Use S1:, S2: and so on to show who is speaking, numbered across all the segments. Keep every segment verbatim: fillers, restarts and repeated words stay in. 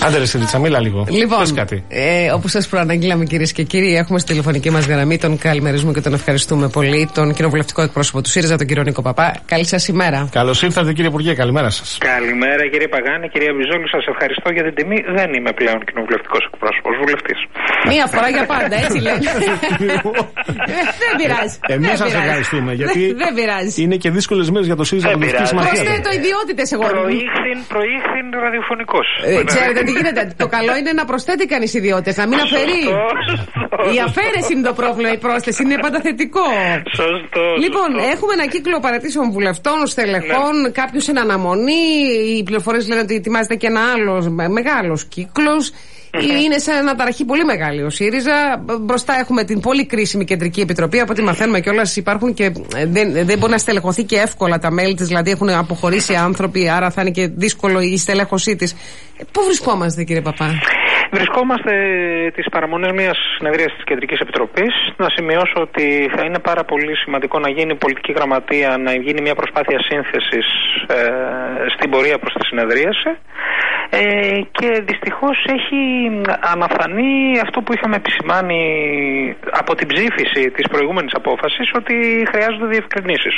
S1: Άντε ρε Σιρίτσα, μίλα λίγο.
S2: Λοιπόν,
S1: πες κάτι.
S2: Ε, όπως σας προαναγγείλαμε κυρίες και κύριοι, έχουμε στη τηλεφωνική μας γραμμή τον καλημερίζουμε και τον ευχαριστούμε πολύ, τον κοινοβουλευτικό εκπρόσωπο του ΣΥΡΙΖΑ, τον κύριο Νίκο Παπά. Καλή σας ημέρα.
S1: Καλώς ήρθατε κύριε Υπουργέ, καλημέρα σας.
S3: Καλημέρα κύριε Παγάνη, κυρία Μπιζόλου, σας ευχαριστώ για την τιμή. Δεν είμαι πλέον κοινοβουλευτικός εκπρόσωπος, βουλευτής.
S2: Μία φορά για πάντα, έτσι λένε. Δεν πειράζει.
S1: Εμείς σας ευχαριστούμε, γιατί
S2: δεν πειράζει.
S1: Είναι και δύσκολες μέρες για το ΣΥΡΙΖΑ.
S2: Προσθέτω ιδιότητες εγώ.
S3: Προήχθην, προήχθην ραδιοφωνικός.
S2: Ε, ξέρετε τι γίνεται. Το καλό είναι να προσθέτει κανείς ιδιότητες, να μην αφαιρεί. Η αφαίρεση είναι το πρόβλημα, η πρόσθεση είναι πάντα θετικό.
S3: Σωστό.
S2: Λοιπόν, σωστό. Έχουμε ένα κύκλο παρατήσεων βουλευτών, στελεχών, ναι. Κάποιους εν αναμονή. Οι πληροφορίες λένε ότι ετοιμάζεται και ένα άλλο μεγάλος κύκλος. Mm-hmm. Είναι σε αναταραχή πολύ μεγάλη ο ΣΥΡΙΖΑ. Μπροστά έχουμε την πολύ κρίσιμη κεντρική επιτροπή. Από ό,τι μαθαίνουμε κιόλας υπάρχουν και δεν, δεν μπορεί να στελεχωθεί και εύκολα τα μέλη της. Δηλαδή έχουν αποχωρήσει άνθρωποι, άρα θα είναι και δύσκολο η στελέχωσή της. Πού βρισκόμαστε, κύριε Παπά?
S3: Βρισκόμαστε τις παραμονές μιας συνεδρίας της Κεντρικής Επιτροπής. Να σημειώσω ότι θα είναι πάρα πολύ σημαντικό να γίνει πολιτική γραμματεία, να γίνει μια προσπάθεια σύνθεσης ε, στην πορεία προς τη συνεδρίαση. Ε, και δυστυχώς έχει αναφανεί αυτό που είχαμε επισημάνει από την ψήφιση της προηγούμενης απόφασης, ότι χρειάζονται διευκρινήσεις.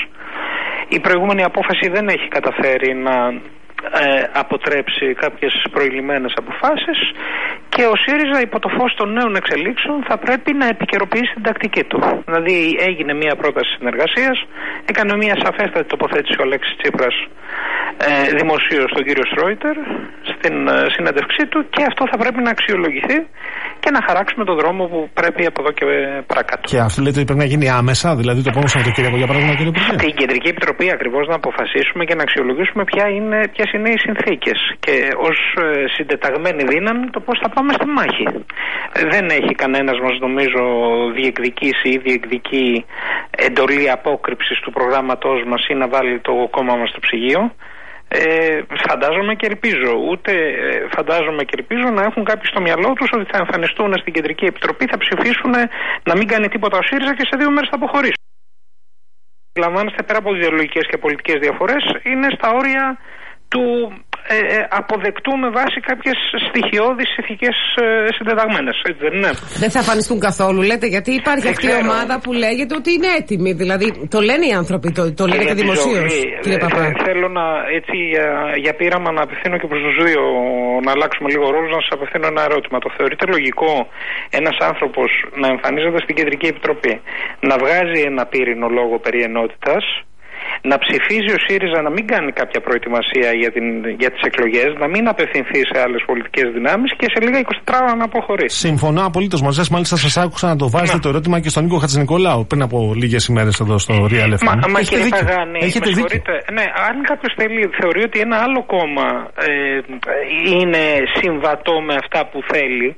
S3: Η προηγούμενη απόφαση δεν έχει καταφέρει να ε, αποτρέψει κάποιες προηλημμένες αποφάσεις και ο ΣΥΡΙΖΑ υπό το φως των νέων εξελίξεων θα πρέπει να επικαιροποιήσει την τακτική του. Δηλαδή έγινε μια πρόταση συνεργασίας, έκανε μια σαφέστατη τοποθέτηση ο Αλέξης Τσίπρας ε, δημοσίως στον κύριο Στρόιτερ στην ε, συνέντευξή του και αυτό θα πρέπει να αξιολογηθεί και να χαράξουμε τον δρόμο που πρέπει από εδώ και παρακάτω.
S1: Και αυτό λέτε ότι πρέπει να γίνει άμεσα, δηλαδή το επόμενο Σαββατοκύριακο για παράδειγμα, κύριε Υπουργέ?
S3: Στην Κεντρική Επιτροπή ακριβώς να αποφασίσουμε και να αξιολογήσουμε ποια είναι, ποιες είναι οι συνθήκες και ως ε, συντεταγμένη δύναμη το πώς θα πάμε στη μάχη. Δεν έχει κανένας μας νομίζω διεκδικήσει ή διεκδικεί εντολή απόκρυψης του προγράμματός μας ή να βάλει το κόμμα μας στο ψυγείο. Ε, φαντάζομαι και ελπίζω, ούτε ε, φαντάζομαι και ελπίζω να έχουν κάποιοι στο μυαλό τους ότι θα εμφανιστούν στην Κεντρική Επιτροπή, θα ψηφίσουν να μην κάνει τίποτα ο ΣΥΡΙΖΑ και σε δύο μέρες θα αποχωρήσουν. Λαμβάνεστε πέρα από ιδεολογικές και πολιτικές διαφορές, είναι στα όρια του ε, ε, αποδεκτού με βάση κάποιες στοιχειώδεις ηθικές ε, συντεταγμένες, έτσι δεν είναι? Δεν
S2: θα εμφανιστούν καθόλου, λέτε, γιατί υπάρχει δεν αυτή ξέρω. η ομάδα που λέγεται ότι είναι έτοιμη. Δηλαδή το λένε οι άνθρωποι, το, το λένε και δημοσίως, κύριε Παπά.
S3: Ε, θέλω να, έτσι για, για πείραμα να απευθύνω και προς τους δύο, να αλλάξουμε λίγο ρόλους, να σας απευθύνω ένα ερώτημα. Το θεωρείτε λογικό ένας άνθρωπος να εμφανίζεται στην Κεντρική Επιτροπή, να βγάζει ένα πύρινο λόγο περί ενότητας, να ψηφίζει ο ΣΥΡΙΖΑ να μην κάνει κάποια προετοιμασία για, την, για τις εκλογές, να μην απευθυνθεί σε άλλες πολιτικές δυνάμεις και σε λίγα είκοσι τέσσερα ώρα να αποχωρήσει?
S1: Συμφωνώ απολύτως μαζί σας. Μάλιστα σας άκουσα να το βάζετε να. το ερώτημα και στον Νίκο Χατζηνικολάου πριν από λίγες ημέρες εδώ στο Real εφ εμ.
S3: Μα, μα κύριε Παγάνη, με συγχωρείτε. Ναι, αν κάποιος θέλει, θεωρεί ότι ένα άλλο κόμμα ε, είναι συμβατό με αυτά που θέλει,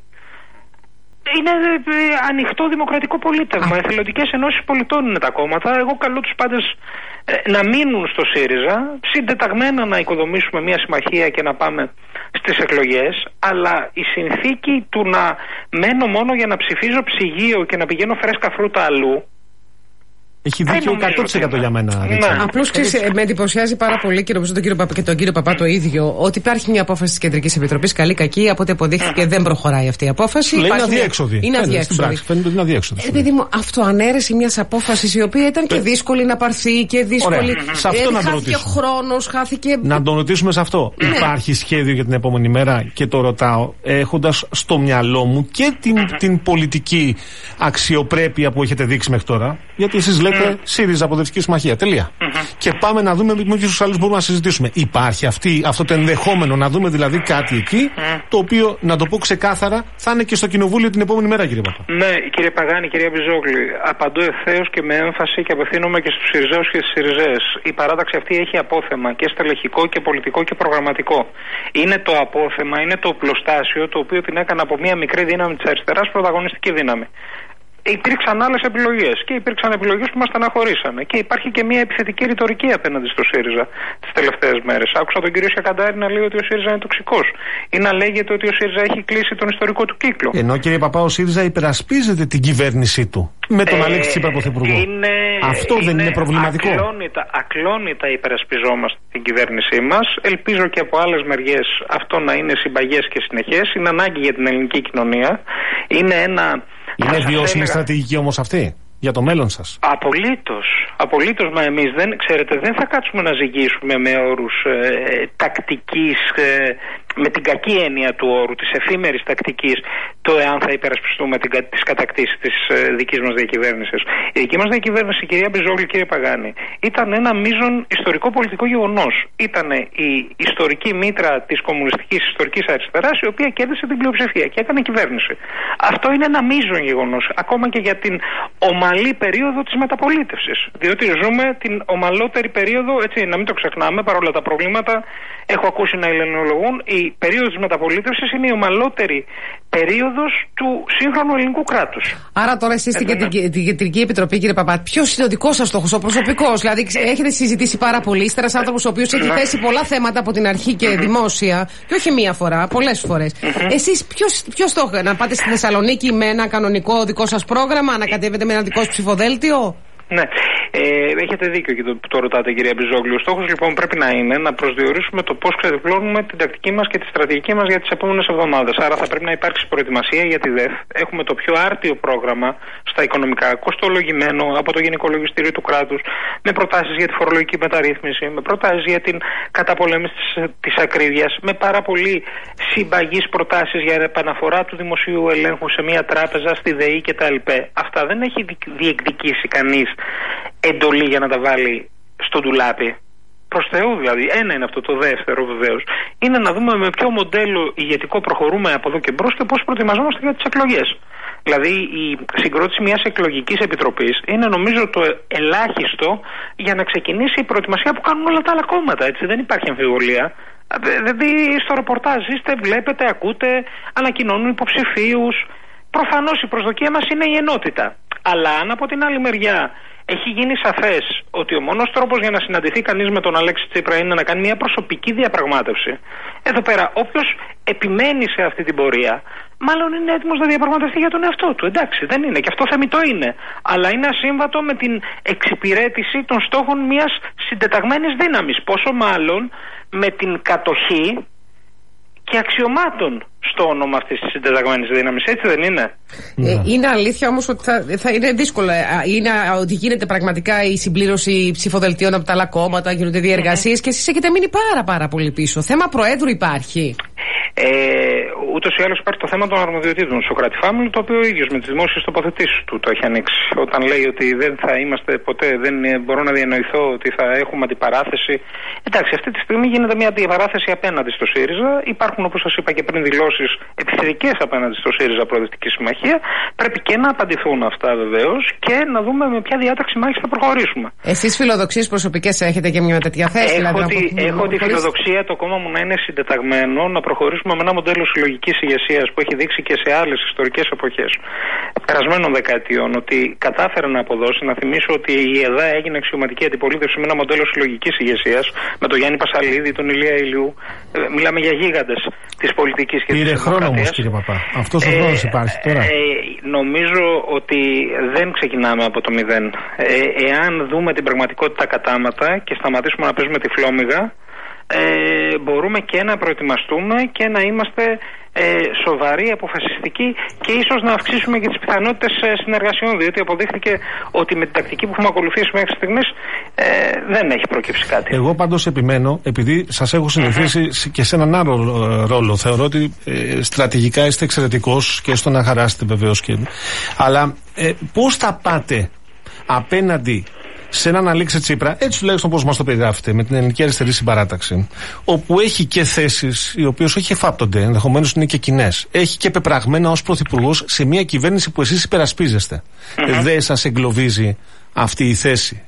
S3: είναι ε, ανοιχτό δημοκρατικό πολίτευμα. Εθελοντικές ενώσεις πολιτών είναι τα κόμματα. Εγώ καλώ τους πάντες ε, να μείνουν στο ΣΥΡΙΖΑ, συντεταγμένα να οικοδομήσουμε μια συμμαχία και να πάμε στις εκλογές. Αλλά η συνθήκη του να μένω μόνο για να ψηφίζω ψυγείο και να πηγαίνω φρέσκα φρούτα αλλού,
S1: έχει δίκιο εκατό τοις εκατό για μένα.
S2: Ναι. Απλώς με εντυπωσιάζει πάρα πολύ και νομίζω τον κύριο Παπά και τον κύριο Παπά το ίδιο, ότι υπάρχει μια απόφαση της Κεντρικής Επιτροπής, καλή κακή, από ό,τι αποδείχθηκε δεν προχωράει αυτή η απόφαση.
S1: Λέει είναι αδιέξοδη.
S2: Είναι αδιέξοδη.
S1: Φαίνεται ότι είναι αδιέξοδη.
S2: Επειδή μου αυτοανέρεση μιας απόφασης η οποία ήταν και δύσκολη να πάρθει και δύσκολη.
S1: Σε αυτό να το
S2: χάθηκε χρόνος, χάθηκε.
S1: Να τον ρωτήσουμε σε αυτό. Ναι. Υπάρχει σχέδιο για την επόμενη μέρα και το ρωτάω έχοντας στο μυαλό μου και την, την πολιτική αξιοπρέπεια που έχετε δείξει μέχρι τώρα. Γιατί εσείς λέτε ΣΥΡΙΖΑ Προοδευτική Συμμαχία. Τελεία. Mm-hmm. Και πάμε να δούμε με ποιους άλλους μπορούμε να συζητήσουμε. Υπάρχει αυτή, αυτό το ενδεχόμενο να δούμε δηλαδή κάτι εκεί, mm. το οποίο, να το πω ξεκάθαρα, θα είναι και στο Κοινοβούλιο την επόμενη μέρα, κύριε Παπά.
S3: Ναι, κύριε Παγάνη, κυρία Μπιζόγλη, απαντώ ευθέως και με έμφαση και απευθύνομαι και στους ΣΥΡΙΖΑους και στις ΣΥΡΙΖΑΕΣ. Η παράταξη αυτή έχει απόθεμα και στελεχικό και πολιτικό και προγραμματικό. Είναι το απόθεμα, είναι το οπλοστάσιο το οποίο την έκανε από μια μικρή δύναμη της αριστεράς πρωταγωνιστική δύναμη. υπήρξαν άλλες επιλογές και υπήρξαν επιλογές που μας στεναχωρήσανε. Και υπάρχει και μια επιθετική ρητορική απέναντι στο ΣΥΡΙΖΑ τις τελευταίες μέρες. Άκουσα τον κύριο Σιακαντάρη να λέει ότι ο ΣΥΡΙΖΑ είναι τοξικός ή να λέγεται ότι ο ΣΥΡΙΖΑ έχει κλείσει τον ιστορικό του κύκλο.
S1: Ενώ κύριε Παπά, ο ΣΥΡΙΖΑ υπερασπίζεται την κυβέρνησή του με τον ε, Αλέξη Τσίπρα πρωθυπουργό. Είναι, Αυτό είναι, δεν είναι προβληματικό?
S3: Ακλόνητα, ακλόνητα υπερασπιζόμαστε την κυβέρνησή μας. Ελπίζω και από άλλες μεριές αυτό να είναι συμπαγές και συνεχές. Είναι ανάγκη για την ελληνική κοινωνία. Είναι ένα.
S1: Είναι βιώσιμη στρατηγική όμως αυτή για το μέλλον σας?
S3: Απολύτως. Απολύτως, μα εμείς δεν, ξέρετε, δεν θα κάτσουμε να ζυγίσουμε με όρους ε, τακτικής, ε, με την κακή έννοια του όρου, της εφήμερης τακτικής, το εάν θα υπερασπιστούμε την, τις κατακτήσεις της ε, δικής μας διακυβέρνησης. Η δική μας διακυβέρνηση, κυρία Μπριζόγλου, κύριε Παγάνη, ήταν ένα μείζον ιστορικό πολιτικό γεγονός. Ήταν η ιστορική μήτρα της κομμουνιστικής ιστορικής αριστεράς, η οποία κέρδισε την πλειοψηφία και έκανε κυβέρνηση. Αυτό είναι ένα μείζον γεγονός, ακόμα και για την ομαλή περίοδο της μεταπολίτευσης. Διότι ζούμε την ομαλότερη περίοδο, έτσι, να μην το ξεχνάμε, παρόλα τα προβλήματα, έχω ακούσει να ελληνολογούν, η περίοδος της μεταπολίτευσης είναι η ομαλότερη περίοδος του σύγχρονου ελληνικού κράτους.
S2: Άρα τώρα εσείς στην Κεντρική Επιτροπή, κύριε Παπά, ποιος είναι ο δικός σας στόχος, ο προσωπικός? Δηλαδή, έχετε συζητήσει πάρα πολύ, είστε ένας άνθρωπος ο οποίος έχει θέσει πολλά θέματα από την αρχή και δημόσια, και όχι μία φορά, πολλές φορές. Εσείς ποιο στόχο, να πάτε στη Θεσσαλονίκη με ένα κανονικό δικό σας πρόγραμμα, να κατέβετε με ένα δικό σας ψηφοδέλτιο?
S3: Ναι, ε, έχετε δίκιο και το, που το ρωτάτε, κυρία Μπριζόγλου. Ο στόχος λοιπόν πρέπει να είναι να προσδιορίσουμε το πώς ξεδιπλώνουμε την τακτική μας και τη στρατηγική μας για τις επόμενες εβδομάδες. Άρα θα πρέπει να υπάρξει προετοιμασία για τη ΔΕΘ. Έχουμε το πιο άρτιο πρόγραμμα στα οικονομικά, κοστολογημένο από το Γενικό Λογιστήριο του κράτους, με προτάσεις για τη φορολογική μεταρρύθμιση, με προτάσεις για την καταπολέμηση της, της ακρίβειας, με πάρα πολύ συμπαγείς προτάσεις για επαναφορά του δημοσίου ελέγχου σε μια τράπεζα, στη ΔΕΗ κτλ. Αυτά δεν έχει διεκδικήσει κανείς εντολή για να τα βάλει στο ντουλάπι. Προς Θεού δηλαδή. Ένα είναι αυτό. Το δεύτερο βεβαίως είναι να δούμε με ποιο μοντέλο ηγετικό προχωρούμε από εδώ και μπρος και πώς προετοιμαζόμαστε για τις εκλογές. Δηλαδή η συγκρότηση μιας εκλογικής επιτροπής είναι νομίζω το ελάχιστο για να ξεκινήσει η προετοιμασία που κάνουν όλα τα άλλα κόμματα. Έτσι, δεν υπάρχει αμφιβολία. Δηλαδή στο ρεπορτάζ είστε, βλέπετε, ακούτε, ανακοινώνουν υποψηφίους. Προφανώς η προσδοκία μας είναι η ενότητα. Αλλά αν από την άλλη μεριά έχει γίνει σαφές ότι ο μόνος τρόπος για να συναντηθεί κανείς με τον Αλέξη Τσίπρα είναι να κάνει μια προσωπική διαπραγμάτευση, εδώ πέρα όποιος επιμένει σε αυτή την πορεία, μάλλον είναι έτοιμος να διαπραγματευτεί για τον εαυτό του. Εντάξει, δεν είναι, και αυτό θεμιτό είναι. Αλλά είναι ασύμβατο με την εξυπηρέτηση των στόχων μιας συντεταγμένης δύναμης. Πόσο μάλλον με την κατοχή και αξιωμάτων στο όνομα αυτής της συντεταγμένης δύναμης, έτσι δεν είναι?
S2: Ε, είναι αλήθεια όμως ότι θα, θα είναι δύσκολο. Είναι ότι γίνεται πραγματικά η συμπλήρωση ψηφοδελτίων από τα άλλα κόμματα, γίνονται διεργασίες mm-hmm. και εσείς έχετε μείνει πάρα πάρα πολύ πίσω. Θέμα Προέδρου υπάρχει?
S3: Ε, ούτως ή άλλως υπάρχει το θέμα των αρμοδιοτήτων του Σωκράτη Φάμιλου, το οποίο ο ίδιος με τις δημόσιες τοποθετήσεις του το έχει ανοίξει. Όταν λέει ότι δεν θα είμαστε ποτέ, δεν μπορώ να διανοηθώ ότι θα έχουμε αντιπαράθεση. Εντάξει, αυτή τη στιγμή γίνεται μια αντιπαράθεση απέναντι στο ΣΥΡΙΖΑ. Υπάρχουν, όπως σας είπα και πριν, δηλώσεις επιθετικές απέναντι στο ΣΥΡΙΖΑ Προοδευτική Συμμαχία. Πρέπει και να απαντηθούν αυτά βεβαίως και να δούμε με ποια διάταξη μάχης θα προχωρήσουμε.
S2: Εσείς φιλοδοξίες προσωπικές έχετε και μια τέτοια θέση?
S3: Έχω,
S2: δηλαδή,
S3: τη, να... έχω τη φιλοδοξία το κόμμα μου να είναι συντεταγμένο, να προχωρήσουμε με ένα μοντέλο συλλογικής ηγεσίας που έχει δείξει και σε άλλες ιστορικές εποχές περασμένων δεκαετιών ότι κατάφερε να αποδώσει. Να θυμίσω ότι η ΕΔΑ έγινε αξιωματική αντιπολίτευση με ένα μοντέλο συλλογικής ηγεσίας, με τον Γιάννη Πασαλίδη, τον Ηλία Ηλιού. Ε, μιλάμε για γίγαντες της πολιτικής και της δημοκρατίας.
S1: Πήρε χρόνο όμως, κύριε Παπά. Αυτός ο χρόνος ε, υπάρχει τώρα.
S3: Ε, νομίζω ότι δεν ξεκινάμε από το μηδέν. Ε, εάν δούμε την πραγματικότητα κατάματα και σταματήσουμε να παίζουμε τη φλόμιγα, Ε, μπορούμε και να προετοιμαστούμε και να είμαστε ε, σοβαροί, αποφασιστικοί και ίσως να αυξήσουμε και τις πιθανότητες ε, συνεργασιών, διότι αποδείχθηκε ότι με την τακτική που έχουμε ακολουθήσει μέχρι στιγμής ε, δεν έχει προκύψει κάτι.
S1: Εγώ πάντως επιμένω, επειδή σας έχω συνηθίσει mm-hmm. και σε έναν άλλο ρόλο, θεωρώ ότι ε, στρατηγικά είστε εξαιρετικός και στο να χαράσετε βεβαίως και... αλλά ε, πώς θα πάτε απέναντι σε έναν Αλέξη Τσίπρα, έτσι τουλάχιστον πώς μας το περιγράφετε, με την Ελληνική Αριστερή Συμπαράταξη, όπου έχει και θέσεις οι οποίες όχι εφάπτονται, ενδεχομένως είναι και κοινές. Έχει και πεπραγμένα ως πρωθυπουργός σε μια κυβέρνηση που εσείς υπερασπίζεστε. Mm-hmm. Δεν σας εγκλωβίζει αυτή η θέση?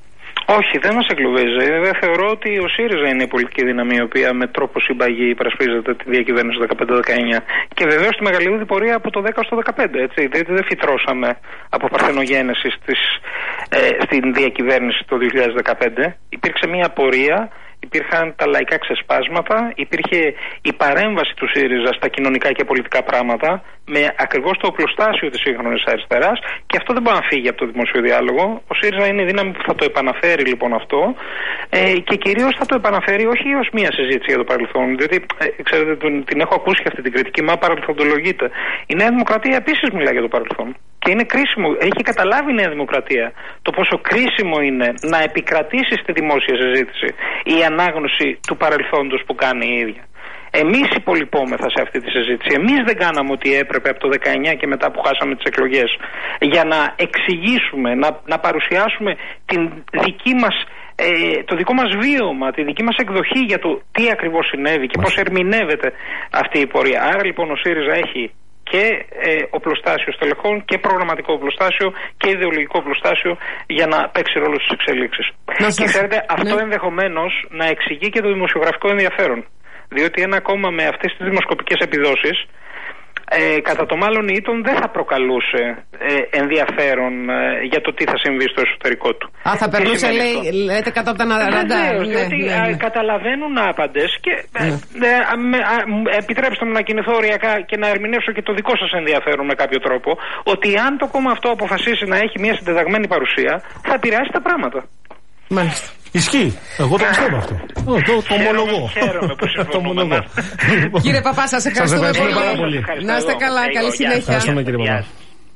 S3: Όχι, δεν μας εγκλωβίζει. Δεν θεωρώ ότι ο ΣΥΡΙΖΑ είναι η πολιτική δύναμη η οποία με τρόπο συμπαγή υπερασπίζεται τη διακυβέρνηση του δεκαπέντε δεκαεννιά. Και βεβαίως τη μεγαλύτερη πορεία από το δέκα στο δεκαπέντε. Έτσι. Δηλαδή δεν φυτρώσαμε από παρθενογένεση στις, ε, στην διακυβέρνηση το δύο χιλιάδες δεκαπέντε. Υπήρξε μια πορεία. Υπήρχαν τα λαϊκά ξεσπάσματα, υπήρχε η παρέμβαση του ΣΥΡΙΖΑ στα κοινωνικά και πολιτικά πράγματα με ακριβώς το οπλοστάσιο της σύγχρονης αριστεράς και αυτό δεν μπορεί να φύγει από το δημόσιο διάλογο. Ο ΣΥΡΙΖΑ είναι η δύναμη που θα το επαναφέρει λοιπόν αυτό ε, και κυρίως θα το επαναφέρει όχι ως μία συζήτηση για το παρελθόν, διότι ε, ξέρετε την έχω ακούσει και αυτή την κριτική, μα παρελθοντολογείται. Η Νέα Δημοκρατία επίσης μιλάει για το παρελθόν. Και είναι κρίσιμο, έχει καταλάβει η Νέα Δημοκρατία το πόσο κρίσιμο είναι να επικρατήσει στη δημόσια συζήτηση η ανάγνωση του παρελθόντος που κάνει η ίδια. Εμείς υπολοιπόμεθα σε αυτή τη συζήτηση. Εμείς δεν κάναμε ό,τι έπρεπε από το δεκαεννιά και μετά που χάσαμε τις εκλογές για να εξηγήσουμε, να, να παρουσιάσουμε την δική μας, ε, το δικό μας βίωμα, τη δική μας εκδοχή για το τι ακριβώς συνέβη και πώς ερμηνεύεται αυτή η πορεία. Άρα λοιπόν ο ΣΥΡΙΖΑ έχει και ε, οπλοστάσιο στελεχών και προγραμματικό οπλοστάσιο και ιδεολογικό οπλοστάσιο για να παίξει ρόλο στις εξελίξεις. Και ξέρετε, αυτό ναι. ενδεχομένως να εξηγεί και το δημοσιογραφικό ενδιαφέρον. Διότι ένα κόμμα με αυτές τις δημοσκοπικές επιδόσεις ε, κατά το μάλλον ήτον δεν θα προκαλούσε ε, ενδιαφέρον ε, για το τι θα συμβεί στο εσωτερικό του.
S2: Α, θα περνούσε, λέει, λέτε, κάτω από τα ραντάρ.
S3: Ναι, διότι ναι, ναι, ναι. καταλαβαίνουν άπαντες και ναι. ε, ε, ε, επιτρέψτε μου να κινηθώ οριακά και να ερμηνεύσω και το δικό σας ενδιαφέρον με κάποιο τρόπο, ότι αν το κόμμα αυτό αποφασίσει να έχει μια συντεταγμένη παρουσία, θα επηρεάσει τα πράγματα.
S2: Μάλιστα.
S1: Ισχύει. Εγώ το πιστεύω αυτό. Το, το ομολογώ.
S3: Χαίρομαι που συμφωνούμε.
S2: Κύριε Παπά, σας ευχαριστούμε πολύ. Να είστε καλά. Καλή συνέχεια.
S1: Ευχαριστούμε κύριε Παπά.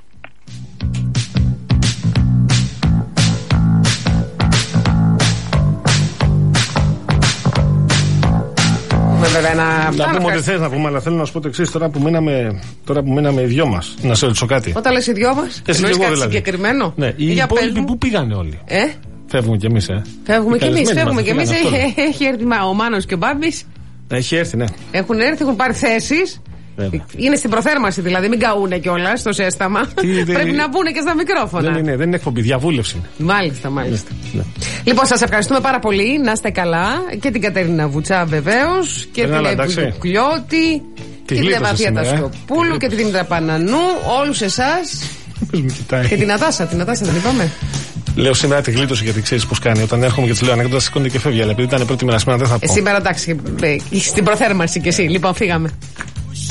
S2: Να,
S1: να πούμε ό,τι θες να πούμε, αλλά θέλω να σου πω το εξής. Τώρα που μείναμε, τώρα που μείναμε οι δυο μας, να σε ρωτήσω κάτι.
S2: Όταν λες οι δυο μας, εννοείς κάτι δηλαδή συγκεκριμένο?
S1: Ναι, οι υπόλοιποι πού πήγανε όλοι?
S2: Ε?
S1: Φεύγουμε κι εμείς, ε.
S2: Φεύγουμε κι εμείς, φεύγουμε κι εμείς. Έχει έρθει ο Μάνος και ο Μπάμπης.
S1: Έχει έρθει, ναι.
S2: Έχουν έρθει, έχουν πάρει θέσεις. Είναι στην προθέρμανση δηλαδή, μην καούνε κιόλας στο ζέσταμα. Πρέπει να μπουν και στα μικρόφωνα.
S1: Δεν είναι, δεν είναι εκπομπή, διαβούλευση.
S2: Μάλιστα, μάλιστα. Ναι, ναι. Λοιπόν, σας ευχαριστούμε πάρα πολύ. Να είστε καλά. Και την Κατερίνα Βουτσά βεβαίως. Και την Εύη Κλιώτη. Και την Ευαθία Τασκοπούλου. Ε? Και την Δήμητρα Πανανού. Όλους εσάς. Και την Ατάσα, την Ατάσα δεν είπαμε.
S1: Λέω σήμερα τη γλίτωση γιατί ξέρει πώ κάνει. Όταν έρχομαι και τη λέω ανέκδοτα, σηκώνεται και φεύγει. Αλλά επειδή ήταν πρώτη μέρα σήμερα δεν θα πω.
S2: Ε, σήμερα εντάξει, στην προθέρμανση κι εσύ. Λοιπόν, φύγαμε.